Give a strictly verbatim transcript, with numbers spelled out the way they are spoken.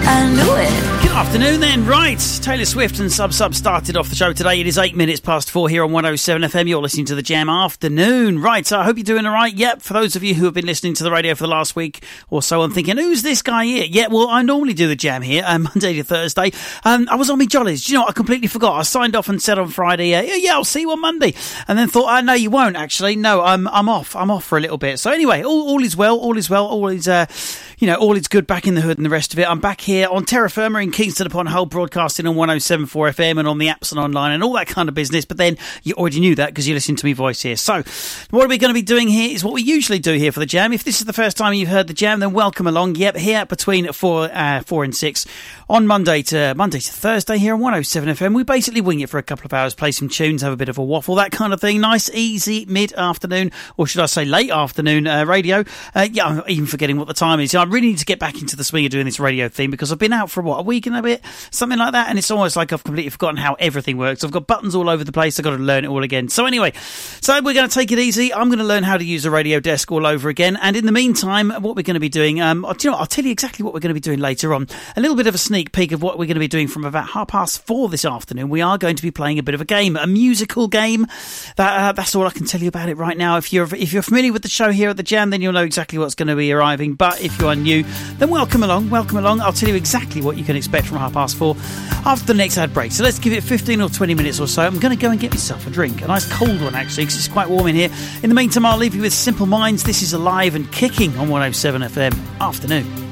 I knew it. Good afternoon then, right. Taylor Swift and Sub Sub started off the show today. It is eight minutes past four here on one oh seven F M. You're listening to the Jam Afternoon. Right, so I hope you're doing all right. Yep, for those of you who have been listening to the radio for the last week or so and thinking, who's this guy here? Yeah, well, I normally do the Jam here, um, Monday to Thursday. Um, I was on my jollies. Do you know what? I completely forgot. I signed off and said on Friday, uh, yeah, yeah, I'll see you on Monday. And then thought, oh, no, you won't actually. No, I'm I'm off. I'm off for a little bit. So anyway, all, all is well, all is well, all is, uh, you know, all is good back in the hood and the rest of it. I'm back here on Terra Firma in Kingston upon Hull, broadcasting on one oh seven point four F M and on the apps and online and all that kind of business. But then you already knew that because you listened to me voice here. So what are we going to be doing here is what we usually do here for the Jam. If this is the first time you've heard the Jam, then welcome along. Yep, here between four, uh, four and six on Monday to Monday to Thursday here on one oh seven F M. We basically wing it for a couple of hours, play some tunes, have a bit of a waffle, that kind of thing. Nice, easy mid-afternoon, or should I say late afternoon uh, radio. Uh, yeah, I'm even forgetting what the time is. I really need to get back into the swing of doing this radio thing because I've been out for what, a week and a bit, something like that, and it's almost like I've completely forgotten how everything works. I've got buttons all over the place. I've got to learn it all again. So anyway, so we're going to take it easy. I'm going to learn how to use a radio desk all over again, and in the meantime, what we're going to be doing, um, do you know what? I'll tell you exactly what we're going to be doing later on. A little bit of a sneak peek of what we're going to be doing from about half past four this afternoon. We are going to be playing a bit of a game, a musical game. That, uh, that's all I can tell you about it right now. If you're if you're familiar with the show here at the Jam, then you'll know exactly what's going to be arriving. But if you are new, then welcome along, welcome along. I'll tell you exactly what you can expect from half past four after the next ad break. So let's give it fifteen or twenty minutes or so. I'm going to go and get myself a drink, a nice cold one actually, because it's quite warm in here. In the meantime, I'll leave you with Simple Minds. This is Alive and Kicking on one oh seven F M. Afternoon.